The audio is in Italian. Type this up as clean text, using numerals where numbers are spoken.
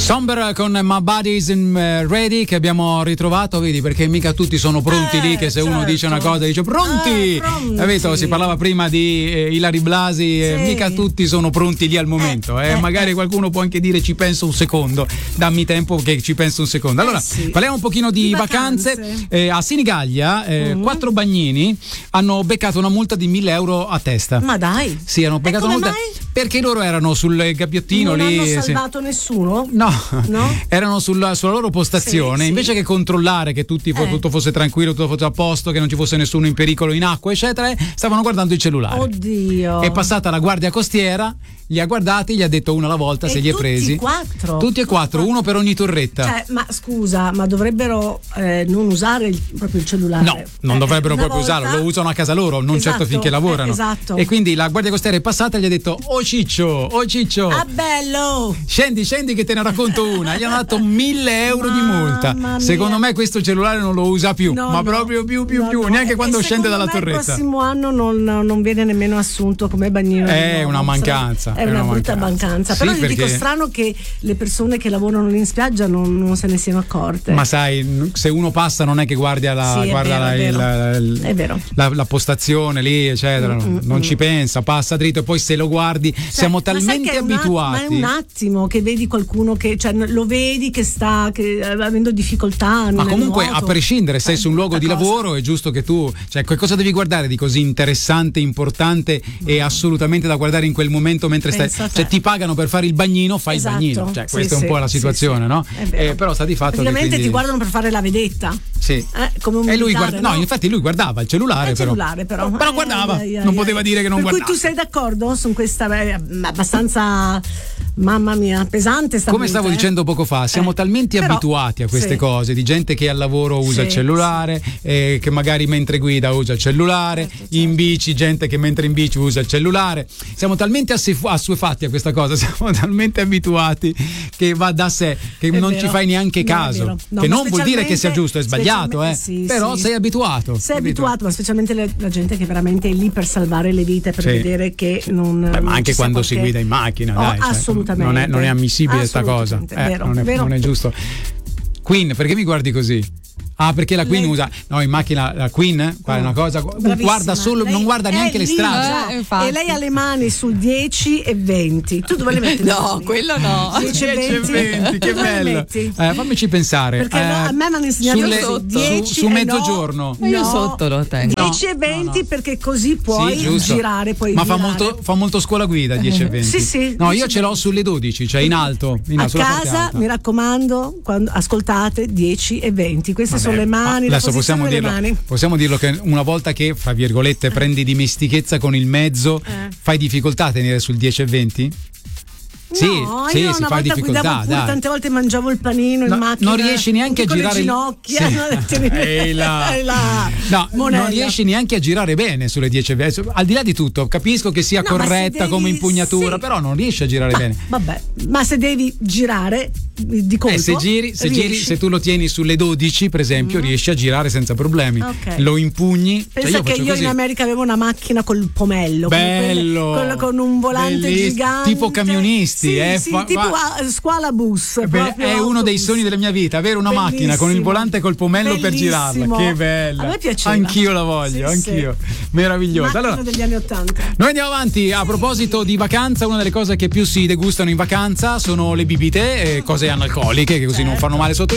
Somber con My Body's Ready, che abbiamo ritrovato, vedi, perché mica tutti sono pronti lì, che se uno dice una cosa dice pronti, capito? Si parlava prima di Ilary Blasi, mica tutti sono pronti lì al momento, magari qualcuno può anche dire ci penso un secondo, dammi tempo che ci penso un secondo. Allora parliamo un pochino di vacanze. A Senigallia 4 bagnini hanno beccato una multa di 1.000 euro a testa. Ma dai, sì, hanno beccato una multa perché loro erano sul gabbiottino non lì. Non hanno salvato nessuno? No? Erano sulla loro postazione, invece che controllare che tutto fosse tranquillo, tutto fosse a posto, che non ci fosse nessuno in pericolo in acqua, eccetera, stavano guardando il cellulare. Oddio. È passata la guardia costiera, li ha guardati, gli ha detto una alla volta, se li è presi. Tutti e quattro, uno per ogni torretta. Ma scusa, ma dovrebbero non usare proprio il cellulare? No, non dovrebbero proprio usarlo, lo usano a casa loro, non certo finché lavorano. Esatto. E quindi la guardia costiera è passata e gli ha detto: oh Ciccio, ah bello, scendi che te ne racconto una. Gli hanno dato 1.000 euro di multa. Mia. Secondo me questo cellulare non lo usa più, proprio più, neanche quando scende dalla torretta. Il prossimo anno non viene nemmeno assunto come bagnino. È una mancanza. È una brutta mancanza. Però io dico strano che le persone che lavorano in spiaggia non se ne siano accorte. Ma sai, se uno passa non è che guarda è vero. La postazione lì, eccetera, non ci pensa, passa dritto e poi se lo guardi siamo talmente abituati. Ma è un attimo che vedi qualcuno che lo vedi che sta avendo difficoltà. Ma comunque a prescindere, sei su un luogo di lavoro, è giusto che tu, cosa devi guardare di così interessante, importante e assolutamente da guardare in quel momento mentre stai, ti pagano per fare il bagnino, fai il bagnino, questa è un po' la situazione, no? Però sta di fatto praticamente ti guardano per fare la vedetta. Sì. Come un militare, no, infatti lui guardava il cellulare, però guardava, non poteva dire che non guardava. Per cui tu sei d'accordo su questa abbastanza, mamma mia, pesante sta come stavo dicendo poco fa, siamo talmente abituati a queste cose, di gente che al lavoro usa il cellulare, che magari mentre guida usa il cellulare, in bici, gente che mentre in bici usa il cellulare. Siamo talmente assuefatti a questa cosa, siamo talmente abituati che va da sé, che non ci fai neanche caso, che non vuol dire che sia giusto, è sbagliato, però sei abituato. Sei abituato, ma specialmente la gente che veramente è lì per salvare le vite, per vedere che non. Ma anche quando si guida in macchina, dai, assolutamente. Non è ammissibile questa cosa. Non è giusto. Queen, perché mi guardi così? Ah, perché la Queen usa in macchina la Queen è una cosa, guarda solo, non guarda neanche le strade. E lei ha le mani sul 10 e 20. Tu dove le metti? No, quello no. 10 e 20, che bello. Fammici pensare. Perché a me mi hanno insegnato 10 su mezzogiorno. Io sotto lo tengo. 10 e 20 perché così puoi girare, ma fa molto scuola guida 10 e 20. Sì. No, io ce l'ho sulle 12, cioè in alto. A casa, mi raccomando, quando ascoltate 10 e 20. Queste sono le mani, adesso possiamo dirlo che una volta che, fra virgolette, prendi dimestichezza con il mezzo, fai difficoltà a tenere sul 10 e 20? Sì, io si fa difficoltà. Tante volte mangiavo il panino in macchina. Non riesci neanche a girare. Con le ginocchia. Non riesci neanche a girare bene sulle 10 e al di là di tutto, capisco che sia corretta come impugnatura, però non riesci a girare bene. Vabbè, ma se devi girare di colpo, se giri, se tu lo tieni sulle 12, per esempio, riesci a girare senza problemi. Lo impugni. Pensa che io in America avevo una macchina col pomello, bello, con un volante gigante, tipo camionisti. Tipo scuola bus. È uno dei sogni della mia vita, avere una macchina con il volante col pomello per girarla. Che bella. A me piaceva. Anch'io la voglio, anch'io. Meravigliosa. Allora, degli anni 80. Noi andiamo avanti. A proposito di vacanza, una delle cose che più si degustano in vacanza sono le bibite, cose analcoliche che così non fanno male sotto